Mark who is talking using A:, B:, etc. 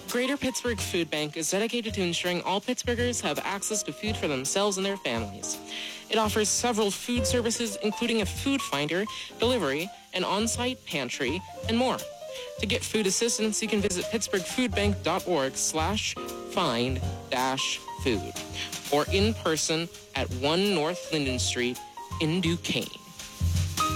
A: Greater Pittsburgh Food Bank is dedicated to ensuring all Pittsburghers have access to food for themselves and their families. It offers several food services, including a food finder, delivery, an on-site pantry, and more. To get food assistance, you can visit pittsburghfoodbank.org/find-food or in person at 1 North Linden Street in Duquesne.